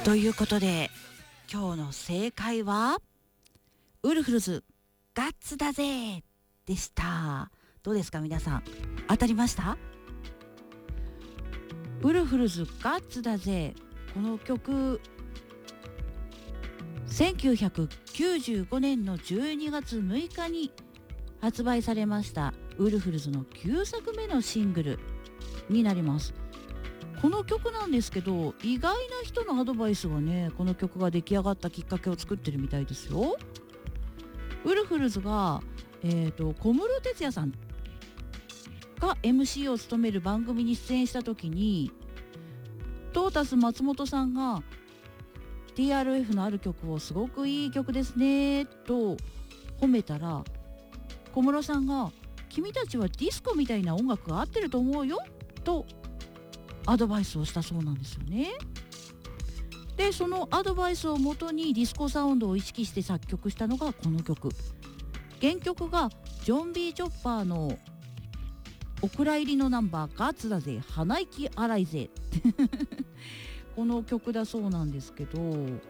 ということで今日の正解はウルフルズガッツだぜでした。どうですか皆さん、当たりました？ウルフルズガッツだぜ、この曲1995年の12月6日に発売されましたウルフルズの9作目のシングルになります。この曲なんですけど、意外な人のアドバイスがね、この曲が出来上がったきっかけを作ってるみたいですよ。ウルフルズが、小室哲哉さんが MC を務める番組に出演した時に、トータス松本さんが TRF のある曲をすごくいい曲ですねと褒めたら、小室さんが君たちはディスコみたいな音楽が合ってると思うよとアドバイスをしたそうなんですよね。でそのアドバイスをもとにディスコサウンドを意識して作曲したのがこの曲。原曲がジョン・ビー・チョッパーのお蔵入りのナンバーガッツだぜ鼻息荒いぜこの曲だそうなんですけど、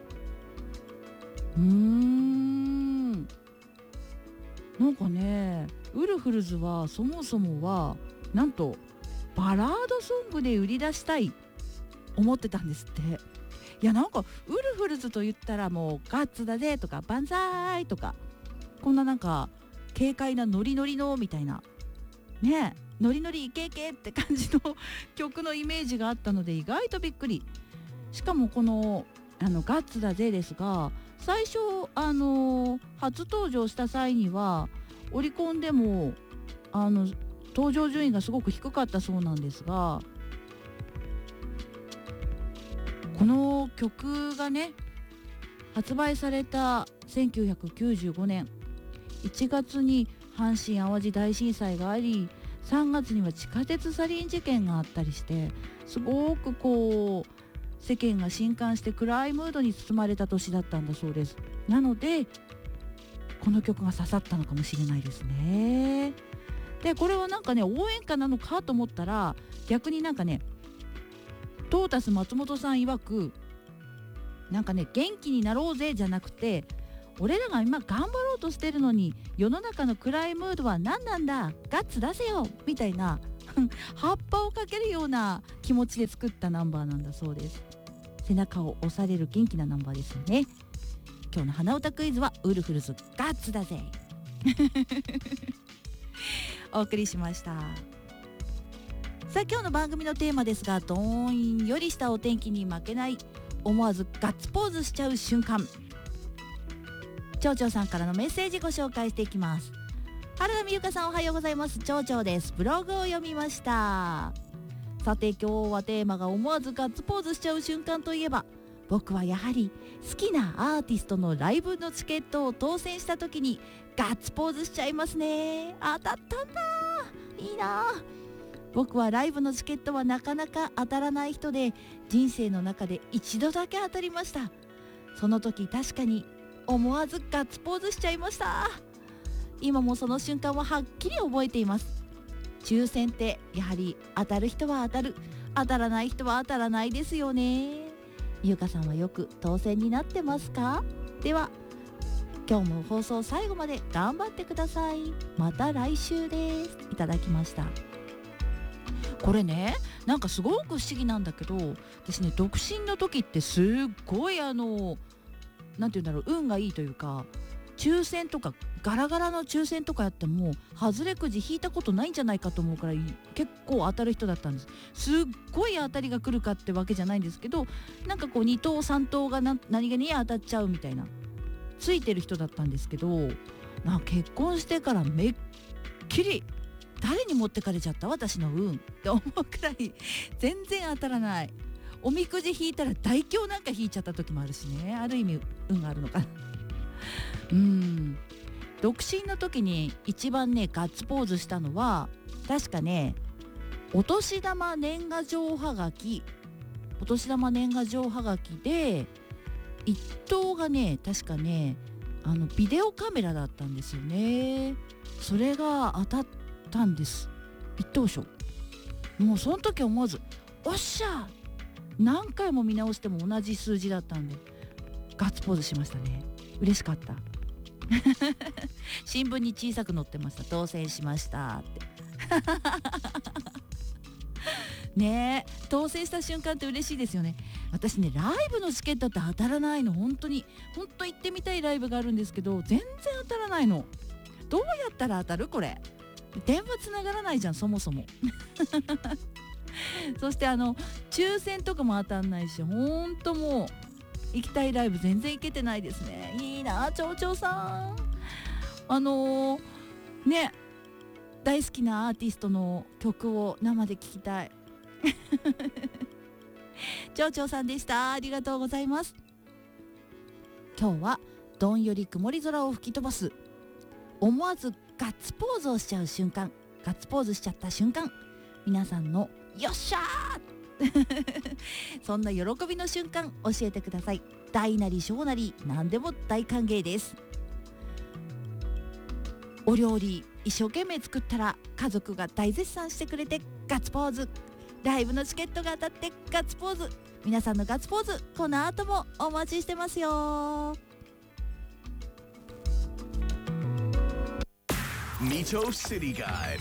なんかね、ウルフルズはそもそもはなんとバラードソングで売り出したい思ってたんですって。いやなんかウルフルズと言ったらもうガッツだぜとかバンザーイとか、こんななんか軽快なノリノリのみたいなね、ノリノリイケイケって感じの曲のイメージがあったので意外とびっくり。しかもこのガッツだぜですが、最初初登場した際にはオリコンでも登場順位がすごく低かったそうなんですが、この曲がね発売された1995年1月に阪神・淡路大震災があり、3月には地下鉄サリン事件があったりして、すごくこう世間が震撼して暗いムードに包まれた年だったんだそうです。なのでこの曲が刺さったのかもしれないですね。でこれはなんかね応援歌なのかと思ったら、逆になんかねトータス松本さん曰く、なんかね元気になろうぜじゃなくて、俺らが今頑張ろうとしてるのに世の中の暗いムードは何なんだガッツ出せよみたいな葉っぱをかけるような気持ちで作ったナンバーなんだそうです。背中を押される元気なナンバーですよね。今日の花歌クイズはウルフルズガッツだぜお送りしました。さあ今日の番組のテーマですが、どんよりしたお天気に負けない思わずガッツポーズしちゃう瞬間、ちょうちょうさんからのメッセージご紹介していきます。原田美由香さんおはようございます。ちょうちょうです。ブログを読みました。さて今日はテーマが思わずガッツポーズしちゃう瞬間といえば、僕はやはり好きなアーティストのライブのチケットを当選した時にガッツポーズしちゃいますね。当たったんだ、いいな。僕はライブのチケットはなかなか当たらない人で、人生の中で一度だけ当たりました。その時確かに思わずガッツポーズしちゃいました。今もその瞬間ははっきり覚えています。抽選ってやはり当たる人は当たる、当たらない人は当たらないですよね。ゆかさんはよく当選になってますか？では今日も放送最後まで頑張ってください。また来週です。いただきました。これね、なんかすごく不思議なんだけど、私ね独身の時ってすっごいなんて言うんだろう、運がいいというか、抽選とかガラガラの抽選とかやっても外れくじ引いたことないんじゃないかと思うくらい結構当たる人だったんです。すっごい当たりが来るかってわけじゃないんですけど、なんかこう2等3等が何気に当たっちゃうみたいなついてる人だったんですけど、結婚してからめっきり誰に持ってかれちゃった私の運って思うくらい全然当たらない。おみくじ引いたら大凶なんか引いちゃった時もあるしね、ある意味運があるのかな独身の時に一番ねガッツポーズしたのは確かね、お年玉年賀状はがきで一等がね確かねビデオカメラだったんですよね。それが当たったんです、一等賞。もうその時思わずおっしゃ何回も見直しても同じ数字だったんでガッツポーズしましたね。嬉しかった新聞に小さく載ってました。当選しましたってねえ、当選した瞬間って嬉しいですよね。私ね、ライブのチケットって当たらないの。本当行ってみたいライブがあるんですけど全然当たらないの。どうやったら当たるこれ。電話つながらないじゃんそもそもそして抽選とかも当たんないし、ほんともう行きたいライブ全然行けてないですね。いいな町長さん。ね、大好きなアーティストの曲を生で聴きたい町長さんでした。ありがとうございます。今日はどんより曇り空を吹き飛ばす思わずガッツポーズをしちゃう瞬間、ガッツポーズしちゃった瞬間、皆さんのよっしゃーそんな喜びの瞬間教えてください。大なり小なり何でも大歓迎です。お料理一生懸命作ったら家族が大絶賛してくれてガッツポーズ、ライブのチケットが当たってガッツポーズ、皆さんのガッツポーズこの後もお待ちしてますよ。 Mito City Guide。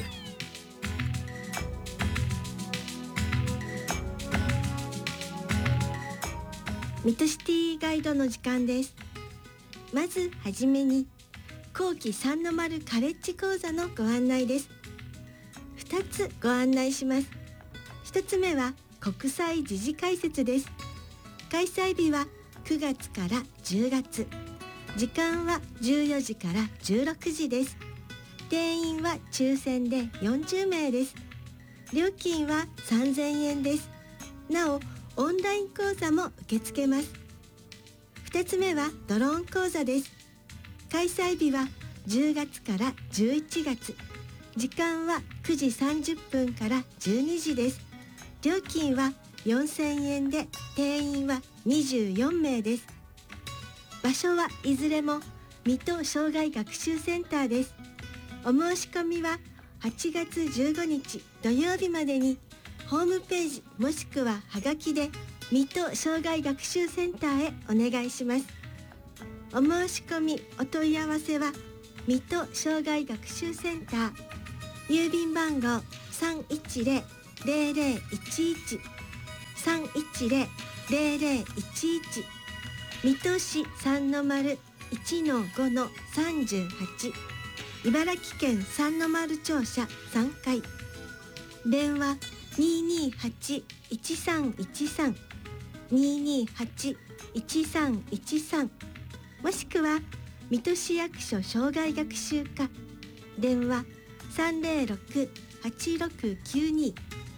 ミトシティガイドの時間です。まずはじめに後期三の丸カレッジ講座のご案内です。2つご案内します。1つ目は国際時事解説です。開催日は9月から10月、時間は14時から16時です。定員は抽選で40名です。料金は3000円です。なおオンライン講座も受け付けます。2つ目はドローン講座です。開催日は10月から11月、時間は9時30分から12時です。料金は4000円で定員は24名です。場所はいずれも水戸障害学習センターです。お申し込みは8月15日土曜日までにホームページもしくははがきで水戸障害学習センターへお願いします。お申し込みお問い合わせは水戸障害学習センター、郵便番号 310-0011 310-0011、水戸市三の丸 1-5-38、茨城県三の丸庁舎3階、電話 228-1313 228-1313、もしくは水戸市役所障害学習課、電話 306-8692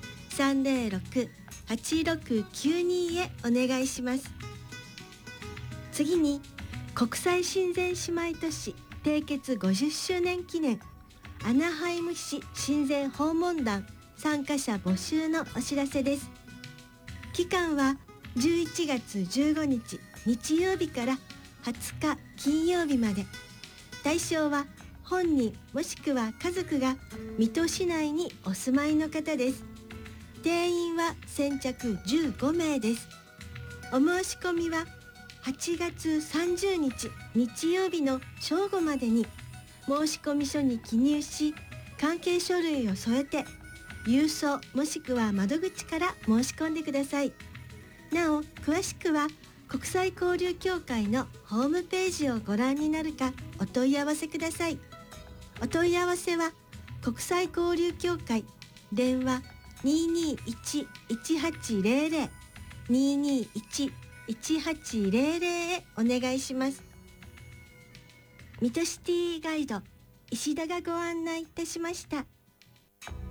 306-8692へお願いします。次に国際親善姉妹都市締結50周年記念アナハイム市親善訪問団参加者募集のお知らせです。期間は11月15日日曜日から20日金曜日まで。対象は本人もしくは家族が水戸市内にお住まいの方です。定員は先着15名です。お申し込みは8月30日日曜日の正午までに申し込み書に記入し、関係書類を添えて郵送もしくは窓口から申し込んでください。なお詳しくは国際交流協会のホームページをご覧になるかお問い合わせください。お問い合わせは国際交流協会電話 221-1800 221-1800 へお願いします。水戸シティガイド石田がご案内いたしました。